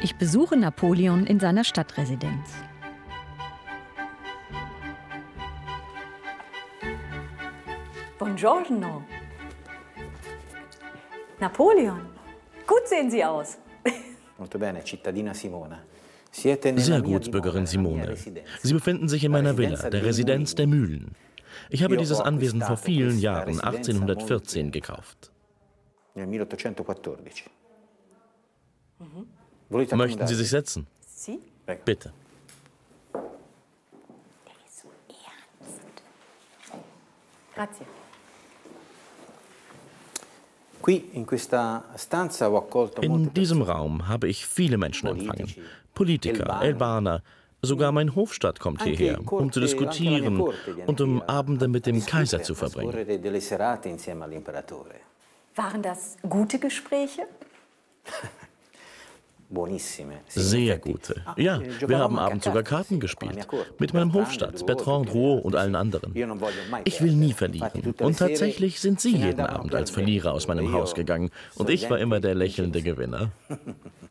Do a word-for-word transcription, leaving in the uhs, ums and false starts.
Ich besuche Napoleon in seiner Stadtresidenz. Buongiorno. Napoleon, gut sehen Sie aus. Sehr gut, Bürgerin Simone. Sie befinden sich in meiner Villa, der Residenz der Mühlen. Ich habe dieses Anwesen vor vielen Jahren, achtzehnhundertvierzehn, gekauft. Möchten Sie sich setzen? Bitte. Der ist so ernst. Grazie. In diesem Raum habe ich viele Menschen empfangen. Politiker, Albaner, sogar mein Hofstaat kommt hierher, um zu diskutieren und um Abende mit dem Kaiser zu verbringen. Waren das gute Gespräche? Sehr gute. Ja, wir haben abends sogar Karten gespielt. Mit meinem Hofstaat, Bertrand Drouot und allen anderen. Ich will nie verlieren. Und tatsächlich sind Sie jeden Abend als Verlierer aus meinem Haus gegangen. Und ich war immer der lächelnde Gewinner.